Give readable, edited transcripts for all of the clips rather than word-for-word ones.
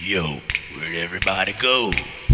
Yo, where'd everybody go?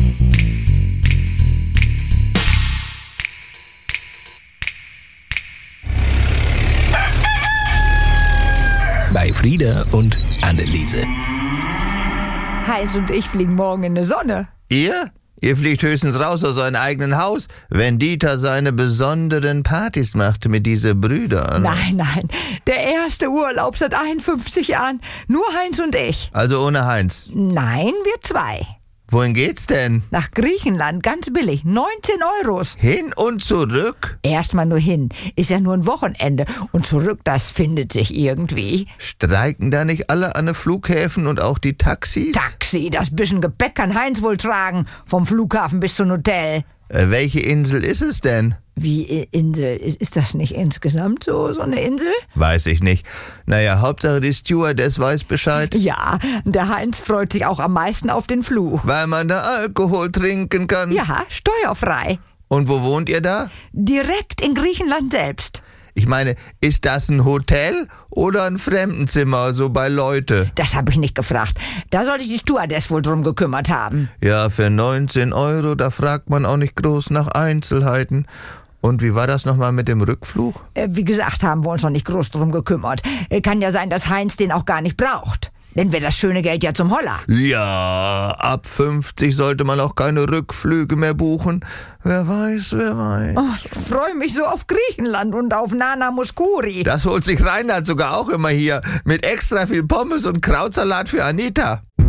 Bei Frieda und Anneliese. Heinz und ich fliegen morgen in die Sonne. Ihr? Ihr fliegt höchstens raus aus eurem eigenen Haus, wenn Dieter seine besonderen Partys macht mit diese Brüdern. Nein, der erste Urlaub seit 51 Jahren. Nur Heinz und ich. Also ohne Heinz. Nein, wir zwei. Wohin geht's denn? Nach Griechenland, ganz billig, 19 €. Hin und zurück? Erstmal nur hin, ist ja nur ein Wochenende. Und zurück, das findet sich irgendwie. Streiken da nicht alle an den Flughäfen und auch die Taxis? Taxi, das bisschen Gepäck kann Heinz wohl tragen. Vom Flughafen bis zum Hotel. Welche Insel ist es denn? Wie Insel? Ist das nicht insgesamt so eine Insel? Weiß ich nicht. Naja, Hauptsache die Stewardess weiß Bescheid. Ja, der Heinz freut sich auch am meisten auf den Flug. Weil man da Alkohol trinken kann. Ja, steuerfrei. Und wo wohnt ihr da? Direkt in Griechenland selbst. Ich meine, ist das ein Hotel oder ein Fremdenzimmer, so bei Leute? Das habe ich nicht gefragt. Da sollte die Stewardess wohl drum gekümmert haben. Ja, für 19 €, da fragt man auch nicht groß nach Einzelheiten. Und wie war das nochmal mit dem Rückflug? Wie gesagt, haben wir uns noch nicht groß drum gekümmert. Kann ja sein, dass Heinz den auch gar nicht braucht. Denn wir das schöne Geld ja zum Holler. Ja, ab 50 sollte man auch keine Rückflüge mehr buchen. Wer weiß. Oh, ich freue mich so auf Griechenland und auf Nana Mouskouri. Das holt sich Reinhard sogar auch immer hier. Mit extra viel Pommes und Krautsalat für Anita.